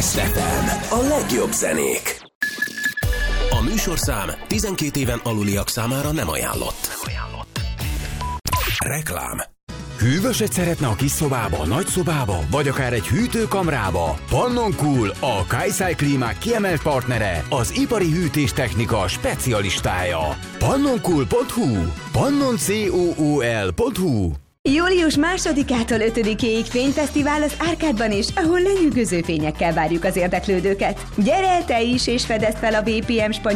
Best FM. A legjobb zenék. A műsorszám 12 éven aluliak számára nem ajánlott. Reklám. Hűvöset szeretne a kis szobába, nagy szobába, vagy akár egy hűtőkamrába? Pannon Cool, a Kaisai klímák kiemelt partnere, az ipari hűtéstechnika specialistája. pannoncool.hu, pannoncool.hu. Július 2-ától 5-éig fényfesztivál az Árkádban is, ahol lenyűgöző fényekkel várjuk az érdeklődőket. Gyere te is és fedezd fel a BPM spanyol